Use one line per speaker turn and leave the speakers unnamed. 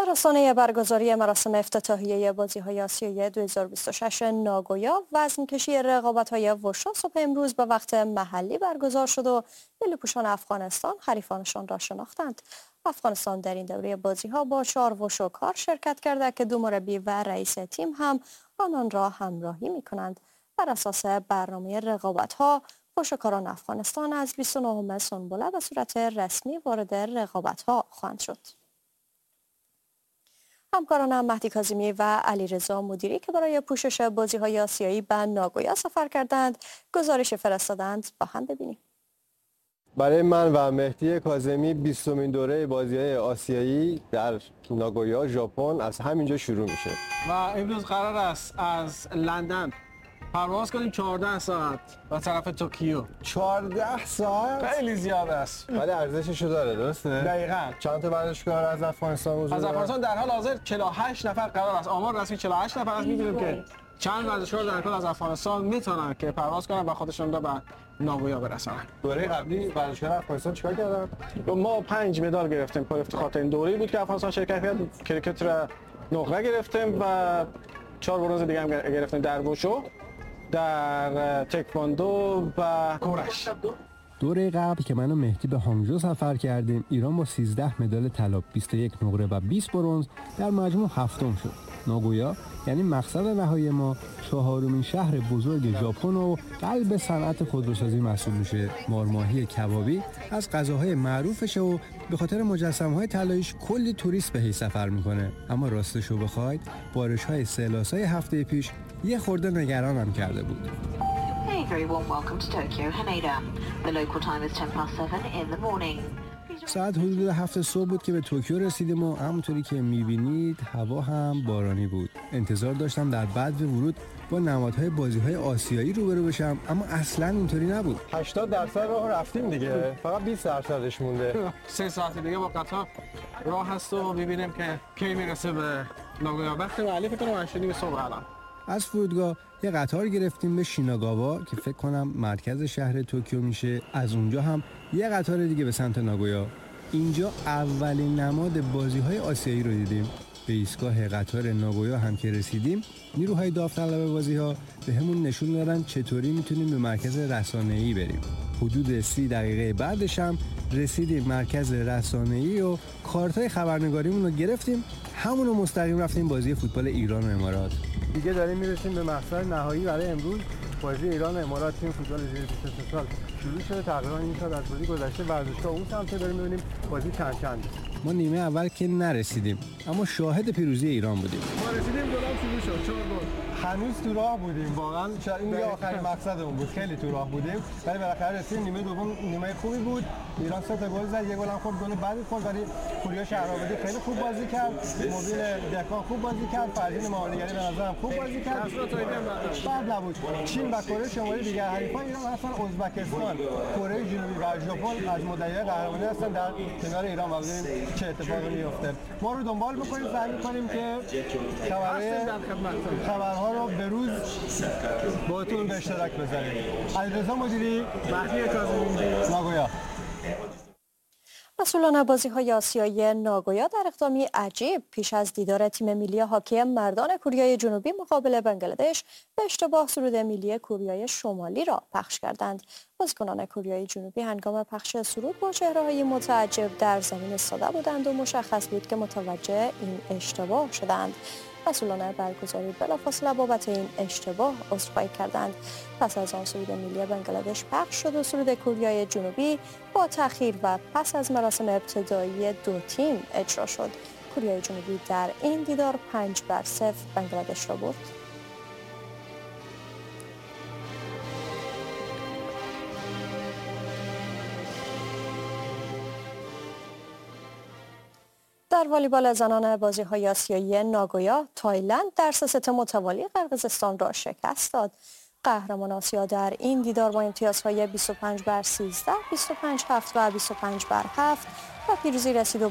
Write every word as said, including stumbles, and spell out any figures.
در آستانه برگزاری مراسم افتتاحیه بازی‌های آسیایی دو هزار و بیست و شش ناگویا، وزنکشی رقابت‌های وشو صبح امروز به وقت محلی برگزار شد و ملی‌پوشان افغانستان حریفانشان را شناختند. افغانستان در این دوره بازی‌ها با چهار وشوکار شرکت کرده که دو مربی و رئیس تیم هم آنان را همراهی می‌کنند. بر اساس برنامه رقابت‌ها، وشوکاران افغانستان از بیست و نهم سنبله به صورت رسمی وارد رقابت‌ها خواهند شد. همکارانم مهدی کاظمی و علیرضا مدیری که برای پوشش بازی‌های آسیایی به ناگویا سفر کردند، گزارش فرستادند. با هم ببینیم.
برای من و مهدی کاظمی بیستمین دوره بازی‌های آسیایی در ناگویا ژاپن از همینجا شروع میشه.
و امروز قرار است از لندن پرواز کنیم چهارده ساعت به طرف توکیو.
چهارده ساعت؟
خیلی زیاد است.
ولی ارزششو داره، درسته؟
دقیقاً.
چند تا ورزشکار از افغانستان حضور
از
دارن؟
افغانستان در حال حاضر چهل و هشت نفر قرار است. آمار رسمی چهل و هشت نفر است. می‌بینیم که چند ورزشکار در کل از افغانستان میتونن که پرواز کنن و خودشون رو به ناگویا برسونن.
دوره قبلی ورزشکار افغانستان چیکار کردن؟
ما پنج مدال گرفتیم. پر افتخار این دوره بود که افغانستان شرکت کرد. کرکت را نقره گرفتیم و چهار برنز دیگه هم گرفتیم در وشو، در تکواندو و کورش.
دوره قبل که من و مهدی به هانگژو سفر کردیم، ایران با سیزده مدال طلا، بیست و یک نقره و بیست برنز در مجموع هفتم شد. ناگویا یعنی مقصد نهایی ما، چهارمین شهر بزرگ ژاپن و قلب صنعت خودروسازی محسوب میشه. مارماهی کبابی از غذاهای معروفشه و به خاطر مجسمه‌های طلاییش کلی توریست بهش سفر میکنه. اما راستشو بخواید، بارش‌های سه‌لاسای هفته پیش یه خورده نگرانم کرده بود.
Very warm welcome to Tokyo, Haneda. The local time is ten past seven in the morning.
ساعت حدود هفت صبح بود که به توکیو رسیدیم و همونطوری که میبینید هوا هم بارانی بود. انتظار داشتم در بعد ورود با نمادهای بازی‌های آسیایی روبرو بشم، اما اصلاً اینطوری نبود.
هشتاد درصد راه رفتیم دیگه، فقط بیست درصدش مونده.
سه ساعت دیگه با قطار راه هست و می‌بینیم که کی میرسه به ناگویا. وقت معلی فکر کنم هشت و نیم صبح الان.
از فرودگاه یه قطار گرفتیم به شیناگاوا که فکر کنم مرکز شهر توکیو میشه. از اونجا هم یه قطار دیگه به سمت ناگویا. اینجا اولین نماد بازی‌های آسیایی رو دیدیم. به ایستگاه قطار ناگویا هم که رسیدیم، نیروهای داوطلب بازی‌ها به همون نشون دادن چطوری میتونیم به مرکز رسانه‌ای بریم. حدود سی دقیقه بعدش هم رسیدیم مرکز رسانه‌ای و کارت‌های خبرنگاریمون رو گرفتیم. همون رو مستقیم رفتیم بازی فوتبال ایران و امارات.
دیگه داریم میرسیم به مقصد نهایی برای امروز. بازی ایران و امارات تیم فوتبال زیر بیست و سه سال شروع شده. تقریبا این سال از بازی گذشته ورزشگاه اون سمت داریم می‌بینیم بازی چند چند.
ما نیمه اول که نرسیدیم، اما شاهد پیروزی ایران بودیم.
ما رسیدیم گلم شروع شد. چهار گل.
هنوز تو راه بودیم، واقعا شاید این دیگه آخرین مقصدمون بود. خیلی تو راه بودیم ولی بالاخره رسیدیم. نیمه دوم نیمه خوبی بود. ایران سه تا گل زد، یه گل هم خورد، گل بعدی خورد، ولی پوریا شهرآبادی خیلی خوب بازی کرد. مبین دهقان خوب بازی کرد. فرزین ماهانیگری به نظرم خوب بازی کرد. بعد نبود. چین و کره شمالی دیگر حریفان ایران هستن. ازبکستان، کره جنوبی و ژاپن از مدعیای قهرمانی هستن در کنار ایران. و ببینیم چه اتفاقی میفته. ما رو دنبال بکنیم، سعی می‌کنیم که خبرهای خبرها رو به روز باهاتون به اشتراک بذاریم. علیرضا مدیری، مهدی کاظمی، ناگویا.
مسئولان بازی‌های آسیایی ناگویا در اقدامی عجیب پیش از دیدار تیم ملی هاکی مردان کوریای جنوبی مقابل بنگلادش به اشتباه سرود ملی کوریای شمالی را پخش کردند. بازیکنان کوریای جنوبی هنگام پخش سرود با چهره‌های متعجب در زمین ایستاده بودند و مشخص بود که متوجه این اشتباه شدند. مسئولان برگزاری بلافاصله بابت این اشتباه عذرخواهی کردند. پس از آن سرود ملی بنگلادش پخش شد و سرود کوریای جنوبی با تأخیر و پس از مراسم ابتدایی دو تیم اجرا شد. کوریای جنوبی در این دیدار پنج بر صفر بنگلادش را برد. در والیبال زنان بازی‌های آسیایی ناگویا، تایلند در سه ست متوالی قرقیزستان را شکست داد. قهرمان آسیا در این دیدار با امتیازهای بیست و پنج بر سیزده، بیست و پنج هفت و بیست و پنج بر هفت و پیروزی رسید.